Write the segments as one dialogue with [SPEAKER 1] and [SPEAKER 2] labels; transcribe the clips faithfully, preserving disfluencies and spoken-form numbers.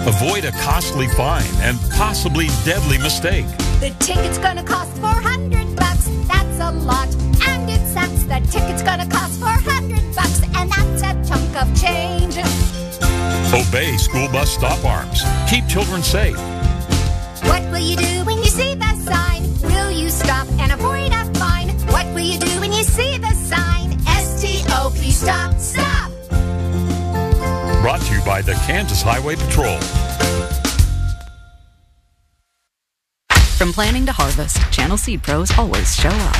[SPEAKER 1] Avoid a costly fine and possibly deadly mistake.
[SPEAKER 2] The ticket's gonna cost four hundred bucks. That's a lot. And it sucks. The ticket's gonna cost four hundred bucks. And that's a chunk of change.
[SPEAKER 1] Obey school bus stop arms. Keep children safe.
[SPEAKER 2] What will you do when you see the sign? Will you stop and avoid a fine? What will you do when you see the sign? S T O P, stop, stop.
[SPEAKER 1] Brought to you by the Kansas Highway Patrol.
[SPEAKER 3] From planning to harvest, Channel Seed Pros always show up.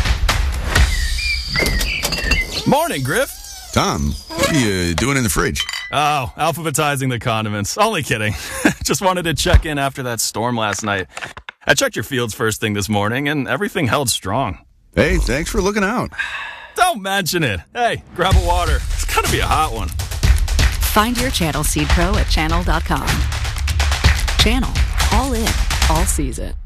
[SPEAKER 4] Morning, Griff.
[SPEAKER 5] Tom, what are you doing in the fridge?
[SPEAKER 4] Oh, alphabetizing the condiments. Only kidding. Just wanted to check in after that storm last night. I checked your fields first thing this morning, and everything held strong.
[SPEAKER 5] Hey, thanks for looking out.
[SPEAKER 4] Don't mention it. Hey, grab a water. It's gotta be a hot one.
[SPEAKER 3] Find your Channel Seed Pro at channel dot com. Channel. All in. All season.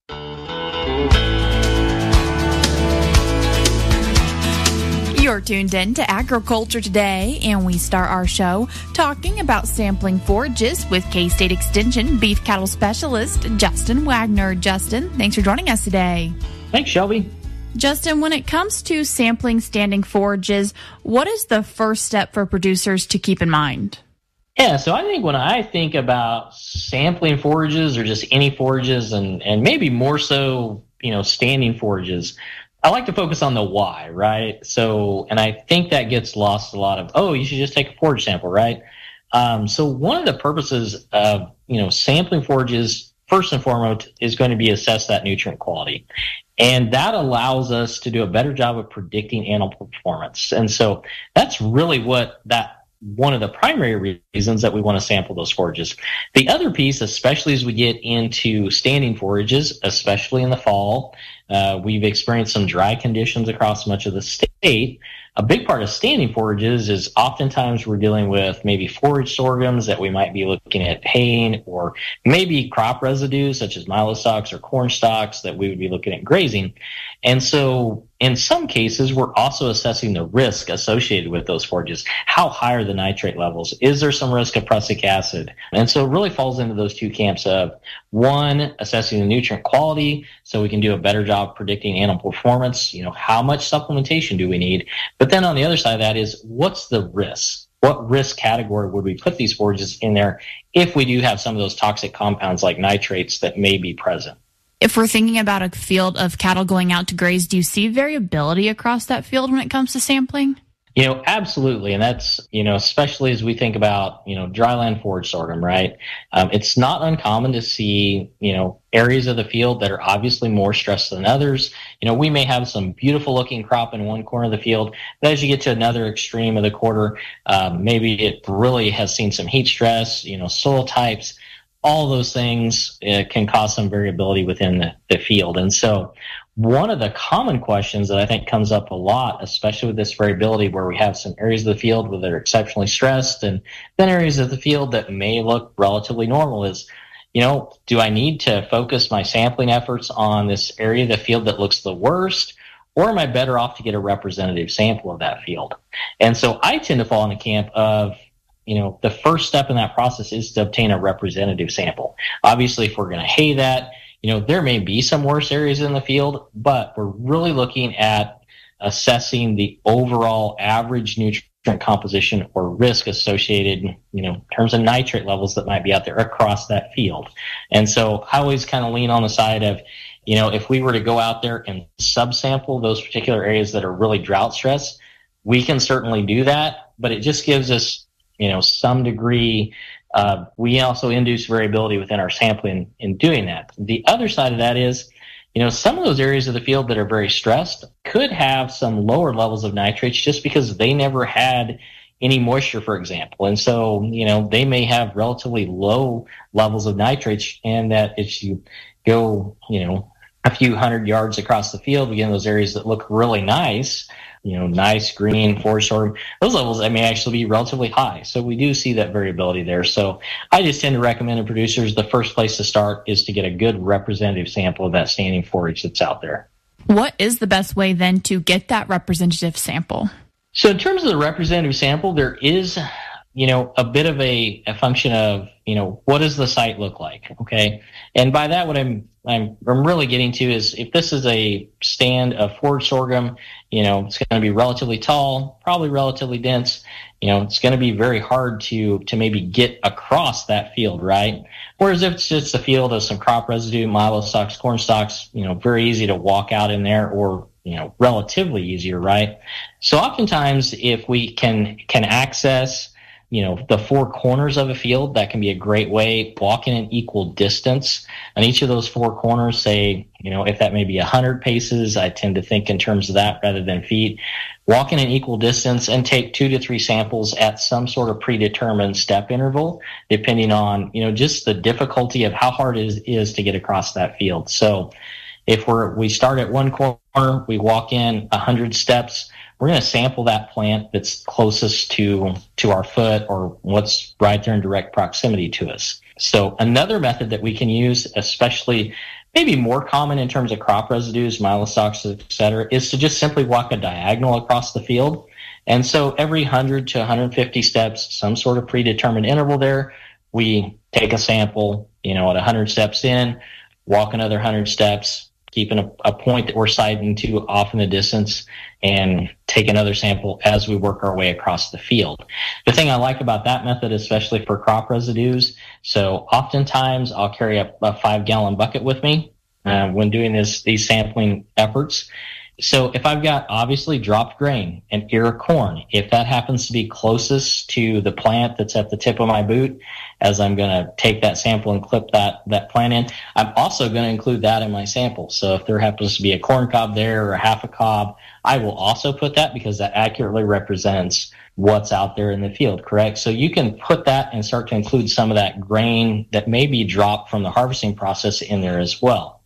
[SPEAKER 6] You're tuned in to Agriculture Today, and we start our show talking about sampling forages with K-State Extension beef cattle specialist Justin Wagner. Justin, thanks for joining us today.
[SPEAKER 7] Thanks, Shelby.
[SPEAKER 6] Justin, when it comes to sampling standing forages, what is the first step for producers to keep in mind?
[SPEAKER 7] Yeah, so I think when I think about sampling forages or just any forages and, and maybe more so, you know, standing forages, I like to focus on the why, right? So, and I think that gets lost a lot of, oh, you should just take a forage sample, right? Um, so one of the purposes of, you know, sampling forages, first and foremost, is going to be assess that nutrient quality. And that allows us to do a better job of predicting animal performance. And so that's really what that one of the primary reasons that we want to sample those forages. The other piece, especially as we get into standing forages, especially in the fall, uh, we've experienced some dry conditions across much of the state. A big part of standing forages is oftentimes we're dealing with maybe forage sorghums that we might be looking at haying, or maybe crop residues such as milo stalks or corn stalks that we would be looking at grazing. And so in some cases, we're also assessing the risk associated with those forages. How high are the nitrate levels? Is there some risk of prussic acid? And so it really falls into those two camps of, one, assessing the nutrient quality so we can do a better job predicting animal performance. You know, how much supplementation do we need? But then on the other side of that is, what's the risk? What risk category would we put these forages in there if we do have some of those toxic compounds like nitrates that may be present?
[SPEAKER 6] If we're thinking about a field of cattle going out to graze, do you see variability across that field when it comes to sampling?
[SPEAKER 7] You know, absolutely. And that's, you know, especially as we think about, you know, dryland forage sorghum, right? Um, it's not uncommon to see, you know, areas of the field that are obviously more stressed than others. You know, we may have some beautiful looking crop in one corner of the field, but as you get to another extreme of the quarter, um, maybe it really has seen some heat stress, you know, soil types. All those things uh, can cause some variability within the, the field. And so one of the common questions that I think comes up a lot, especially with this variability where we have some areas of the field where they're exceptionally stressed and then areas of the field that may look relatively normal, is, you know, do I need to focus my sampling efforts on this area of the field that looks the worst, or am I better off to get a representative sample of that field? And so I tend to fall in the camp of, you know, the first step in that process is to obtain a representative sample. Obviously, if we're going to hay that, you know, there may be some worse areas in the field, but we're really looking at assessing the overall average nutrient composition or risk associated, you know, in terms of nitrate levels that might be out there across that field. And so I always kind of lean on the side of, you know, if we were to go out there and subsample those particular areas that are really drought stressed, we can certainly do that, but it just gives us, you know, some degree. Uh, we also induce variability within our sampling in doing that. The other side of that is, you know, some of those areas of the field that are very stressed could have some lower levels of nitrates just because they never had any moisture, for example. And so, you know, they may have relatively low levels of nitrates, and that if you go, you know, a few hundred yards across the field, again, those areas that look really nice, you know, nice green forage sorghum, those levels that may actually be relatively high. So we do see that variability there. So I just tend to recommend to producers the first place to start is to get a good representative sample of that standing forage that's out there.
[SPEAKER 6] What is the best way then to get that representative sample?
[SPEAKER 7] So in terms of the representative sample, there is you know, a bit of a, a function of, you know, what does the site look like? Okay. And by that, what I'm, I'm, I'm really getting to is if this is a stand of forage sorghum, you know, it's going to be relatively tall, probably relatively dense. You know, it's going to be very hard to, to maybe get across that field, right? Whereas if it's just a field of some crop residue, milo stalks, corn stalks, you know, very easy to walk out in there, or, you know, relatively easier, right? So oftentimes if we can, can access, you know, the four corners of a field, that can be a great way, walking an equal distance on each of those four corners. Say, you know, if that may be one hundred paces, I tend to think in terms of that rather than feet. Walk in an equal distance and take two to three samples at some sort of predetermined step interval, depending on, you know, just the difficulty of how hard it is, is to get across that field. So if we're, we start at one corner, we walk in one hundred steps, we're going to sample that plant that's closest to, to our foot or what's right there in direct proximity to us. So another method that we can use, especially maybe more common in terms of crop residues, milostalks, et cetera, is to just simply walk a diagonal across the field. And so every one hundred to one hundred fifty steps, some sort of predetermined interval there, we take a sample, you know, at one hundred steps in, walk another one hundred steps, keeping a, a point that we're sighting to off in the distance, and take another sample as we work our way across the field. The thing I like about that method, especially for crop residues, so oftentimes I'll carry a, a five-gallon bucket with me uh, when doing this these sampling efforts. So if I've got obviously dropped grain, an ear of corn, if that happens to be closest to the plant that's at the tip of my boot, as I'm going to take that sample and clip that, that plant in, I'm also going to include that in my sample. So if there happens to be a corn cob there or half a cob, I will also put that because that accurately represents what's out there in the field, correct? So you can put that and start to include some of that grain that may be dropped from the harvesting process in there as well.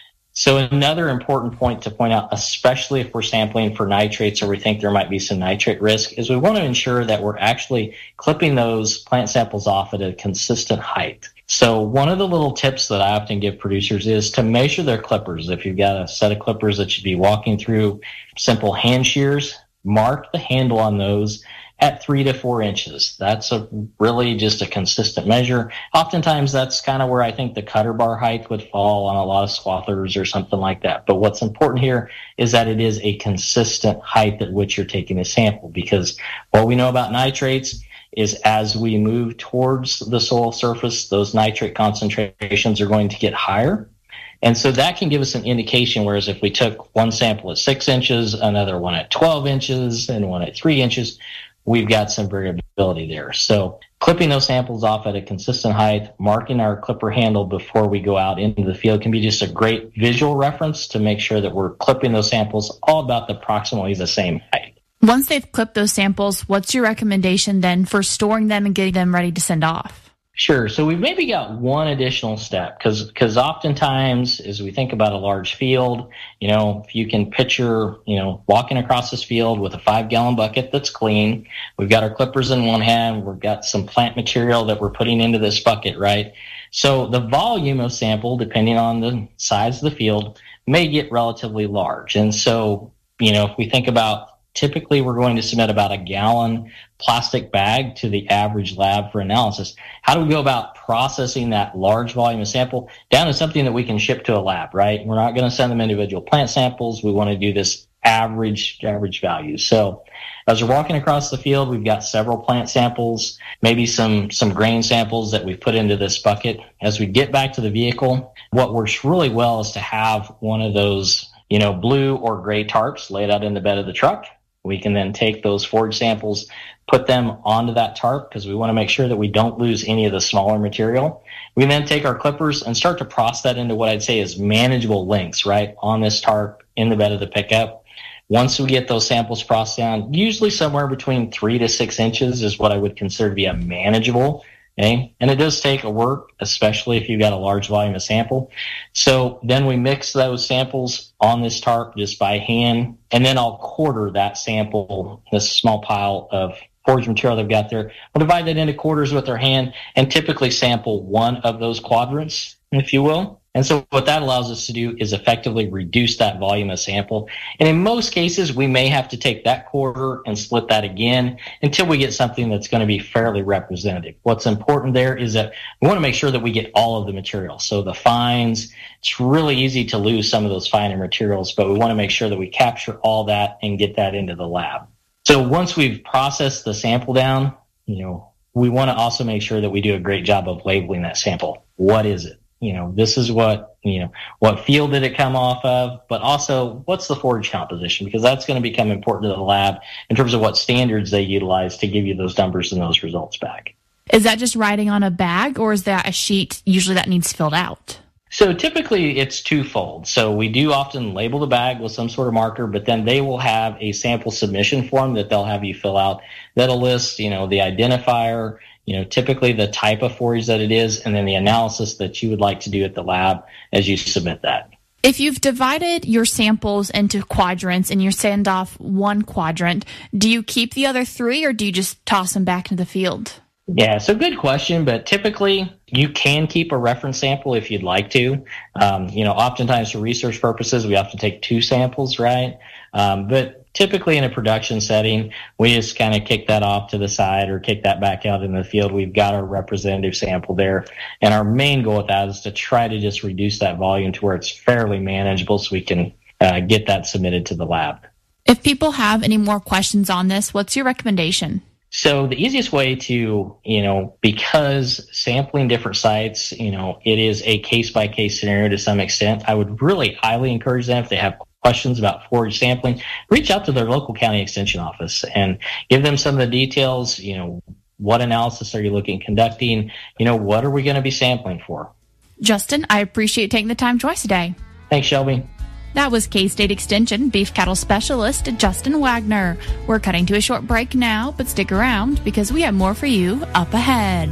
[SPEAKER 7] So another important point to point out, especially if we're sampling for nitrates or we think there might be some nitrate risk, is we want to ensure that we're actually clipping those plant samples off at a consistent height. So one of the little tips that I often give producers is to measure their clippers. If you've got a set of clippers that you'd be walking through, simple hand shears, mark the handle on those at three to four inches. That's a really just a consistent measure. Oftentimes that's kind of where I think the cutter bar height would fall on a lot of swathers or something like that. But what's important here is that it is a consistent height at which you're taking a sample, because what we know about nitrates is as we move towards the soil surface, those nitrate concentrations are going to get higher. And so that can give us an indication, whereas if we took one sample at six inches, another one at twelve inches, and one at three inches, we've got some variability there. So clipping those samples off at a consistent height, marking our clipper handle before we go out into the field can be just a great visual reference to make sure that we're clipping those samples all about the approximately the same height.
[SPEAKER 6] Once they've clipped those samples, what's your recommendation then for storing them and getting them ready to send off?
[SPEAKER 7] Sure. So we've maybe got one additional step, because because oftentimes as we think about a large field, you know, if you can picture, you know, walking across this field with a five gallon bucket that's clean, we've got our clippers in one hand, we've got some plant material that we're putting into this bucket, right? So the volume of sample, depending on the size of the field, may get relatively large. And so, you know, if we think about typically we're going to submit about a gallon plastic bag to the average lab for analysis. How do we go about processing that large volume of sample down to something that we can ship to a lab, right? We're not going to send them individual plant samples. We want to do this average, average value. So as we're walking across the field, we've got several plant samples, maybe some, some grain samples that we've put into this bucket. As we get back to the vehicle, what works really well is to have one of those, you know, blue or gray tarps laid out in the bed of the truck. We can then take those forage samples, put them onto that tarp because we want to make sure that we don't lose any of the smaller material. We then take our clippers and start to process that into what I'd say is manageable lengths, right, on this tarp in the bed of the pickup. Once we get those samples processed down, usually somewhere between three to six inches is what I would consider to be a manageable. Okay. And it does take a work, especially if you've got a large volume of sample. So then we mix those samples on this tarp just by hand, and then I'll quarter that sample, this small pile of forage material they've got there. We'll divide that into quarters with our hand and typically sample one of those quadrants, if you will. And so what that allows us to do is effectively reduce that volume of sample. And in most cases, we may have to take that quarter and split that again until we get something that's going to be fairly representative. What's important there is that we want to make sure that we get all of the material. So the fines, it's really easy to lose some of those finer materials, but we want to make sure that we capture all that and get that into the lab. So once we've processed the sample down, you know, we want to also make sure that we do a great job of labeling that sample. What is it? You know, this is what, you know, what field did it come off of, but also what's the forage composition, because that's going to become important to the lab in terms of what standards they utilize to give you those numbers and those results back.
[SPEAKER 6] Is that just writing on a bag, or is that a sheet usually that needs filled out?
[SPEAKER 7] So typically it's twofold. So we do often label the bag with some sort of marker, but then they will have a sample submission form that they'll have you fill out that'll list, you know, the identifier, you know, typically the type of forage that it is, and then the analysis that you would like to do at the lab as you submit that.
[SPEAKER 6] If you've divided your samples into quadrants and you send off one quadrant, do you keep the other three, or do you just toss them back into the field?
[SPEAKER 7] Yeah, so good question, but typically you can keep a reference sample if you'd like to. Um, you know, oftentimes for research purposes, we have to take two samples, right? Um, but typically in a production setting, we just kind of kick that off to the side or kick that back out in the field. We've got our representative sample there. And our main goal with that is to try to just reduce that volume to where it's fairly manageable so we can uh, get that submitted to the lab.
[SPEAKER 6] If people have any more questions on this, what's your recommendation?
[SPEAKER 7] So the easiest way to, you know, because sampling different sites, you know, it is a case-by-case scenario to some extent. I would really highly encourage them, if they have questions about forage sampling, reach out to their local county extension office and give them some of the details. You know, what analysis are you looking at conducting? You know, what are we going to be sampling for?
[SPEAKER 6] Justin, I appreciate taking the time to join us today.
[SPEAKER 7] Thanks, Shelby.
[SPEAKER 6] That was K-State Extension Beef Cattle Specialist Justin Wagner. We're cutting to a short break now, but stick around because we have more for you up ahead.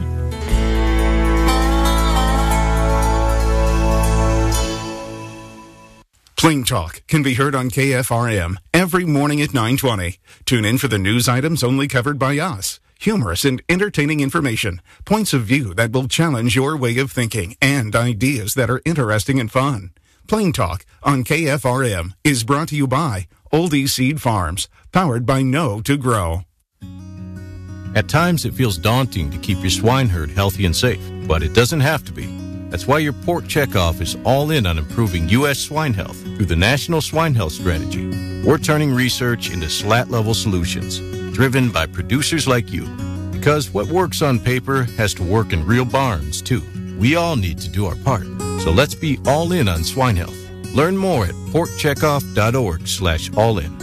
[SPEAKER 8] Plain Talk can be heard on K F R M every morning at nine twenty. Tune in for the news items only covered by us. Humorous and entertaining information, points of view that will challenge your way of thinking, and ideas that are interesting and fun. Plain Talk on K F R M is brought to you by Oldie Seed Farms, powered by Know to Grow.
[SPEAKER 9] At times it feels daunting to keep your swine herd healthy and safe, but it doesn't have to be. That's why your Pork Checkoff is all in on improving U S swine health through the National Swine Health Strategy. We're turning research into slat-level solutions, driven by producers like you. Because what works on paper has to work in real barns, too. We all need to do our part. So let's be all in on swine health. Learn more at porkcheckoff.org slash all in.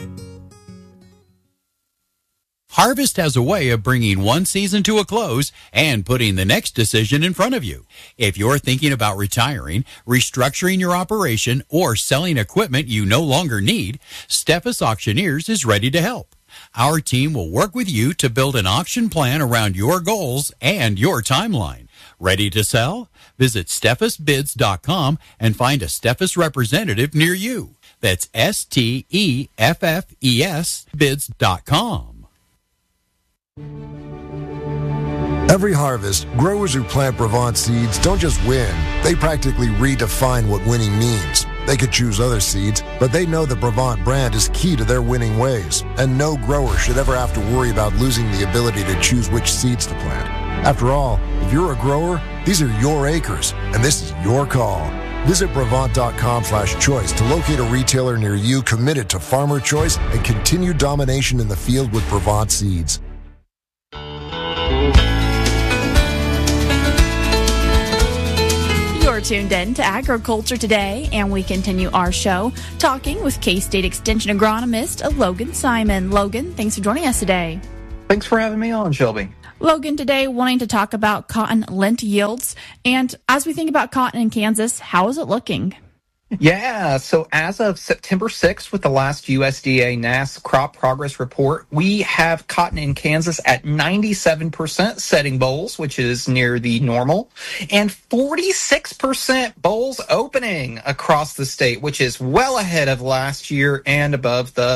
[SPEAKER 10] Harvest has a way of bringing one season to a close and putting the next decision in front of you. If you're thinking about retiring, restructuring your operation, or selling equipment you no longer need, Steffes Auctioneers is ready to help. Our team will work with you to build an auction plan around your goals and your timeline. Ready to sell? Visit Steffes Bids dot com and find a Steffes representative near you. That's S T E F F E S Bids dot com.
[SPEAKER 11] Every harvest, growers who plant Brevant seeds don't just win, they practically redefine what winning means. They could choose other seeds, but they know the Brevant brand is key to their winning ways, and no grower should ever have to worry about losing the ability to choose which seeds to plant. After all, if you're a grower, these are your acres, and this is your call. Visit Brevant dot com slash choice to locate a retailer near you committed to farmer choice and continued domination in the field with Brevant seeds.
[SPEAKER 6] You're tuned in to Agriculture Today, and we continue our show talking with K-State Extension agronomist Logan Simon. Logan, thanks for joining us today.
[SPEAKER 12] Thanks for having me on, Shelby.
[SPEAKER 6] Logan, today wanting to talk about cotton lint yields. And as we think about cotton in Kansas, how is it looking?
[SPEAKER 12] Yeah, so as of September sixth, with the last U S D A N A S crop progress report, we have cotton in Kansas at ninety-seven percent setting bowls, which is near the normal, and forty-six percent bowls opening across the state, which is well ahead of last year and above the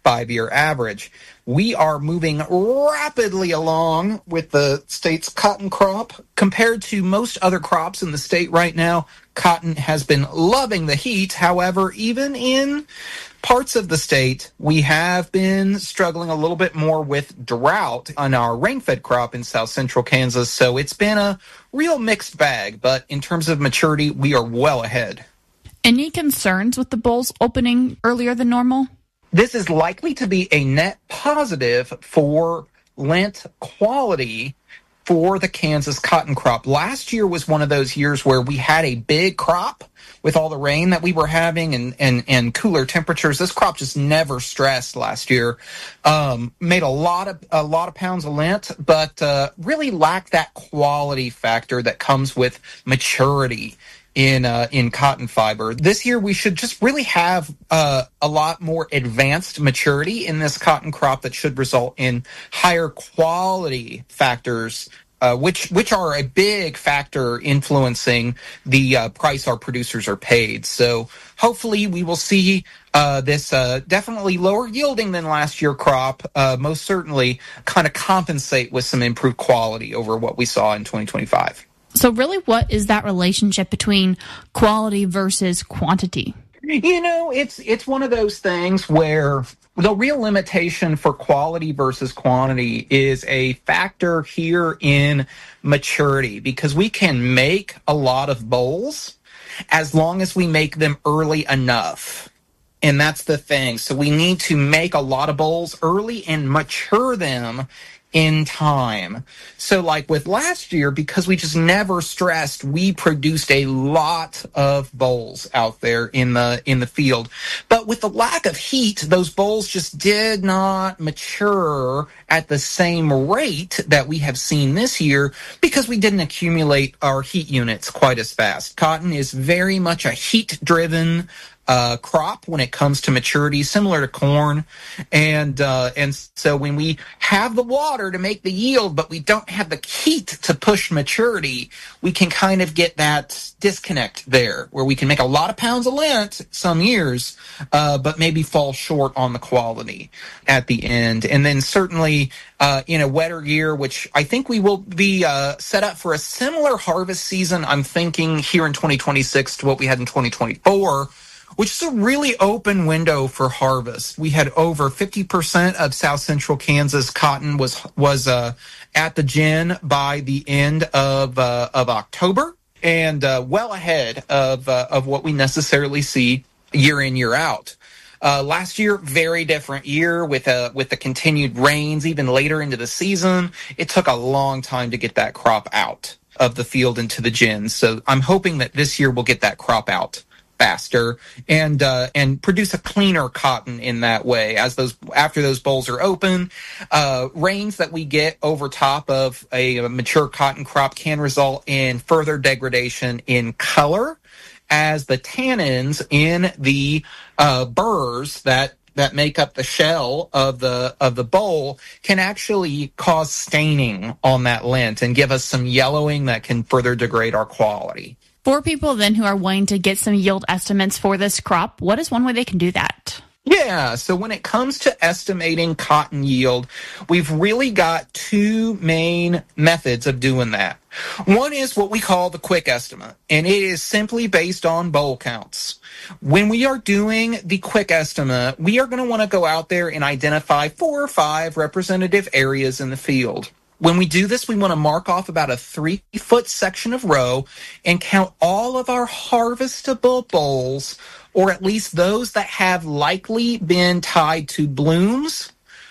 [SPEAKER 12] five-year average. We are moving rapidly along with the state's cotton crop. Compared to most other crops in the state right now, cotton has been loving the heat. However, even in parts of the state, we have been struggling a little bit more with drought on our rain-fed crop in south central Kansas. So it's been a real mixed bag. But in terms of maturity, we are well ahead.
[SPEAKER 6] Any concerns with the bolls opening earlier than normal?
[SPEAKER 12] This is likely to be a net positive for lint quality for the Kansas cotton crop. Last year was one of those years where we had a big crop with all the rain that we were having and, and, and cooler temperatures. This crop just never stressed last year. Um, made a lot of a lot of pounds of lint, but uh, really lacked that quality factor that comes with maturity in uh, in cotton fiber. This year, we should just really have uh, a lot more advanced maturity in this cotton crop that should result in higher quality factors, uh, which which are a big factor influencing the uh, price our producers are paid. So hopefully we will see uh, this uh, definitely lower yielding than last year crop, uh, most certainly kind of compensate with some improved quality over what we saw in twenty twenty-five.
[SPEAKER 6] So really, what is that relationship between quality versus quantity?
[SPEAKER 12] You know, it's it's one of those things where the real limitation for quality versus quantity is a factor here in maturity, because we can make a lot of bowls as long as we make them early enough. And that's the thing. So we need to make a lot of bowls early and mature them in time. So like with last year, because we just never stressed, we produced a lot of bowls out there in the in the field. But with the lack of heat, those bowls just did not mature at the same rate that we have seen this year, because we didn't accumulate our heat units quite as fast. Cotton is very much a heat-driven Uh, crop when it comes to maturity, similar to corn. And uh, and so when we have the water to make the yield, but we don't have the heat to push maturity, we can kind of get that disconnect there, where we can make a lot of pounds of lint some years, uh, but maybe fall short on the quality at the end. And then certainly uh, in a wetter year, which I think we will be uh, set up for a similar harvest season, I'm thinking here in twenty twenty-six to what we had in twenty twenty-four, which is a really open window for harvest. We had over fifty percent of South Central Kansas cotton was was uh, at the gin by the end of uh, of October, and uh, well ahead of uh, of what we necessarily see year in, year out. Uh, last year, very different year with uh, with the continued rains even later into the season. It took a long time to get that crop out of the field into the gin. So I'm hoping that this year we'll get that crop out faster and uh, and produce a cleaner cotton in that way. As those after those bowls are open, uh, rains that we get over top of a, a mature cotton crop can result in further degradation in color, as the tannins in the uh, burrs that that make up the shell of the of the bowl can actually cause staining on that lint and give us some yellowing that can further degrade our quality.
[SPEAKER 6] For people then who are wanting to get some yield estimates for this crop, what is one way they can do that?
[SPEAKER 12] Yeah, so when it comes to estimating cotton yield, we've really got two main methods of doing that. One is what we call the quick estimate, and it is simply based on bowl counts. When we are doing the quick estimate, we are going to want to go out there and identify four or five representative areas in the field. When we do this, we want to mark off about a three-foot section of row and count all of our harvestable bowls, or at least those that have likely been tied to blooms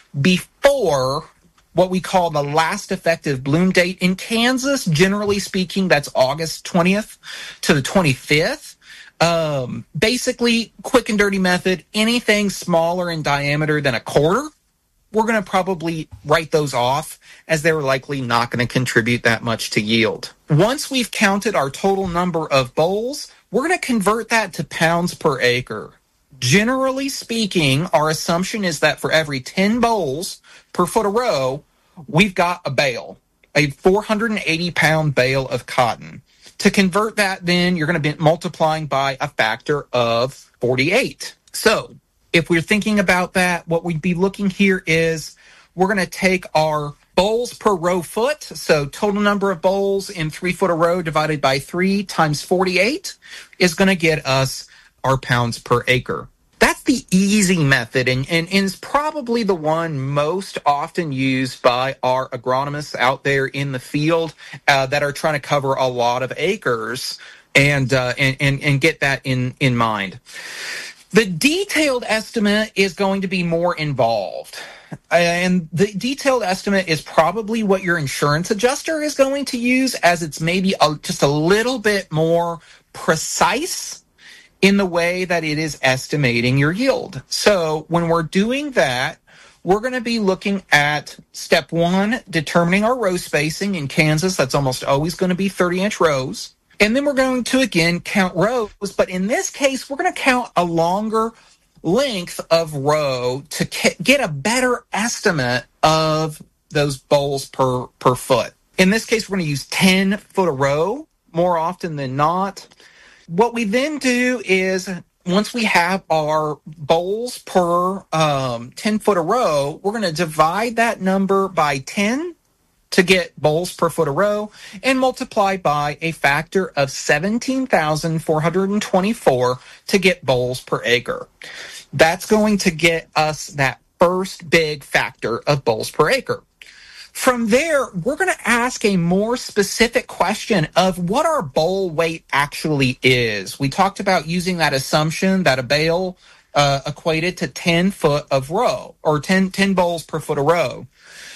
[SPEAKER 12] before what we call the last effective bloom date. In Kansas, generally speaking, that's August twentieth to the twenty-fifth. Um, basically, quick and dirty method, anything smaller in diameter than a quarter, we're going to probably write those off, as they're likely not going to contribute that much to yield. Once we've counted our total number of bowls, we're going to convert that to pounds per acre. Generally speaking, our assumption is that for every ten bowls per foot of row, we've got a bale, a four hundred eighty pound bale of cotton. To convert that, then, you're going to be multiplying by a factor of forty-eight. So if we're thinking about that, what we'd be looking here is we're going to take our bowls per row foot, so total number of bowls in three foot a row divided by three times forty-eight is going to get us our pounds per acre. That's the easy method, and, and, and is probably the one most often used by our agronomists out there in the field uh, that are trying to cover a lot of acres and, uh, and, and, and get that in, in mind. The detailed estimate is going to be more involved. And the detailed estimate is probably what your insurance adjuster is going to use, as it's maybe a, just a little bit more precise in the way that it is estimating your yield. So when we're doing that, we're going to be looking at step one, determining our row spacing. In Kansas, that's almost always going to be thirty-inch rows. And then we're going to, again, count rows. But in this case, we're going to count a longer length of row to get a better estimate of those bowls per, per foot. In this case, we're going to use ten foot a row more often than not. What we then do is, once we have our bowls per um, ten foot a row, we're going to divide that number by ten to get bowls per foot a row and multiply by a factor of seventeen thousand four hundred twenty-four to get bowls per acre. That's going to get us that first big factor of bowls per acre. From there, we're going to ask a more specific question of what our bowl weight actually is. We talked about using that assumption that a bale uh, equated to ten foot of row, or ten, ten bowls per foot a row.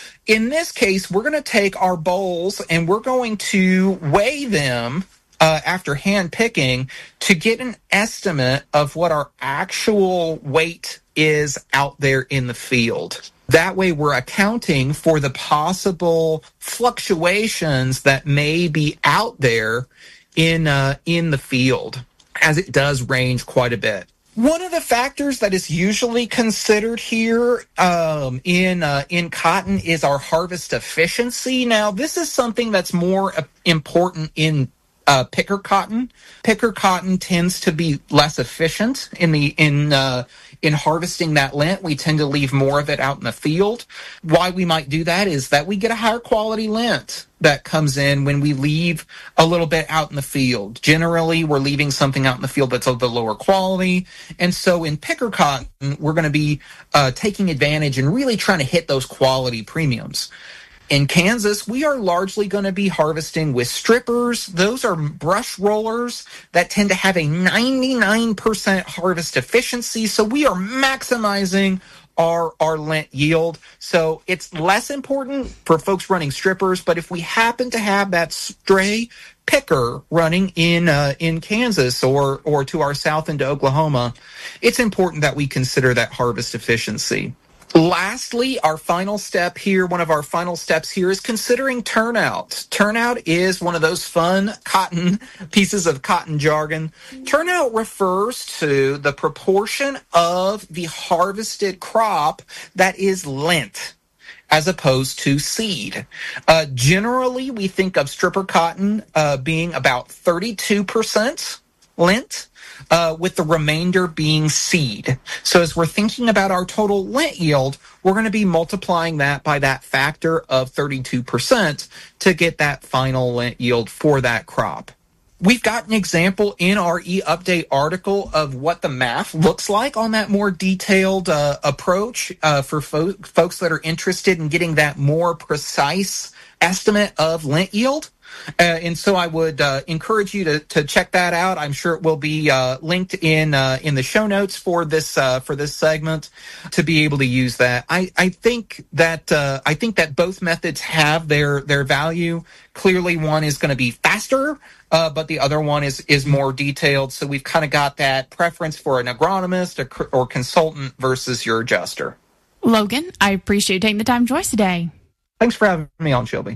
[SPEAKER 12] In this case, we're going to take our bowls and we're going to weigh them uh, after hand picking to get an estimate of what our actual weight is out there in the field. That way we're accounting for the possible fluctuations that may be out there in uh, in the field, as it does range quite a bit. One of the factors that is usually considered here um, in uh, in cotton is our harvest efficiency. Now, this is something that's more uh, important in uh, picker cotton. Picker cotton tends to be less efficient in the in uh, in harvesting that lint. We tend to leave more of it out in the field. Why we might do that is that we get a higher quality lint that comes in when we leave a little bit out in the field. Generally, we're leaving something out in the field that's of the lower quality. And so in picker cotton, we're going to be uh, taking advantage and really trying to hit those quality premiums. In Kansas, we are largely going to be harvesting with strippers. Those are brush rollers that tend to have a ninety-nine percent harvest efficiency. So we are maximizing our, our lint yield. So it's less important for folks running strippers. But if we happen to have that stray picker running in uh, in Kansas or, or to our south into Oklahoma, it's important that we consider that harvest efficiency. Lastly, our final step here, one of our final steps here is considering turnout. Turnout is one of those fun cotton pieces of cotton jargon. Turnout refers to the proportion of the harvested crop that is lint as opposed to seed. Uh, generally, we think of stripper cotton uh, being about thirty-two percent lint. Uh, with the remainder being seed. So as we're thinking about our total lint yield, we're going to be multiplying that by that factor of thirty-two percent to get that final lint yield for that crop. We've got an example in our e-update article of what the math looks like on that more detailed uh, approach uh, for fo- folks that are interested in getting that more precise estimate of lint yield. Uh, and so I would uh, encourage you to, to check that out. I'm sure it will be uh, linked in uh, in the show notes for this uh, for this segment to be able to use that. I, I think that uh, I think that both methods have their their value. Clearly, one is going to be faster, uh, but the other one is is more detailed. So we've kind of got that preference for an agronomist or, or consultant versus your adjuster.
[SPEAKER 6] Logan, I appreciate you taking the time to join us today.
[SPEAKER 12] Thanks for having me on, Shelby.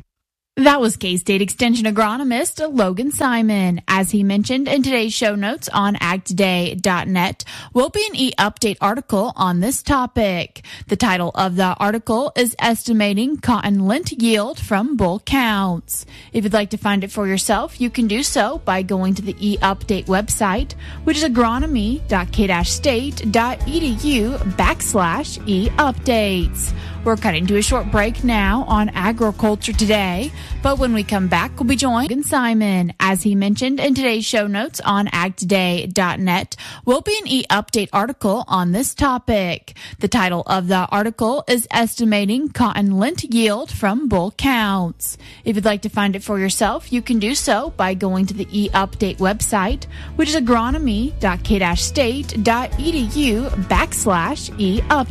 [SPEAKER 6] That was K-State Extension agronomist Logan Simon. As he mentioned in today's show notes on ag today dot net will be an e-update article on this topic. The title of the article is Estimating Cotton Lint Yield from Bull Counts. If you'd like to find it for yourself, you can do so by going to the e-update website, which is agronomy dot k state dot e d u backslash e-updates. We're cutting to a short break now on Agriculture Today, but when we come back, we'll be joined by Simon. As he mentioned in today's show notes on ag today dot net will be an e-update article on this topic. The title of the article is Estimating Cotton Lint Yield from Bull Counts. If you'd like to find it for yourself, you can do so by going to the e-update website, which is agronomy dot k state dot e d u backslash e-updates.